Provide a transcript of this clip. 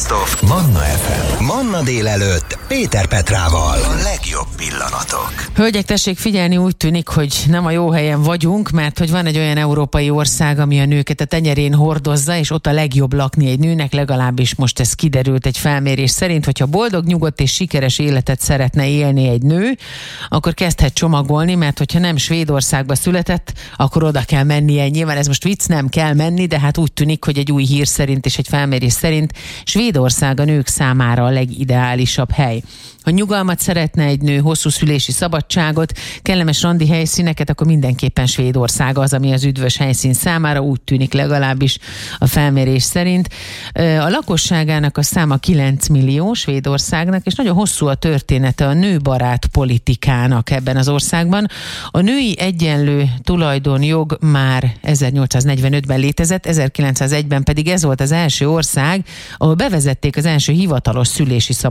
Best of Manna FM. Manna délelőtt Péter Petrával. A legjobb pillanatok. Hölgyek, tessék figyelni, úgy tűnik, hogy nem a jó helyen vagyunk, mert hogy van egy olyan európai ország, ami a nőket a tenyerén hordozza, és ott a legjobb lakni egy nőnek, legalábbis most ez kiderült egy felmérés szerint, hogyha boldog, nyugodt és sikeres életet szeretne élni egy nő, akkor kezdhet csomagolni, mert hogyha nem Svédországba született, akkor oda kell mennie. Nyilván ez most vicc, nem kell menni, de hát úgy tűnik, hogy egy új hír szerint és egy felmérés szerint Svédország a nők számára a legideálisabb hely. Ha nyugalmat szeretne egy nő, hosszú szülési szabadságot, kellemes randi helyszíneket, akkor mindenképpen Svédország az, ami az üdvös helyszín számára, úgy tűnik legalábbis a felmérés szerint. A lakosságának a száma 9 millió Svédországnak, és nagyon hosszú a története a nőbarát politikának ebben az országban. A női egyenlő tulajdonjog már 1845-ben létezett, 1901-ben pedig ez volt az első ország, ahol bevezették az első hivatalos szülési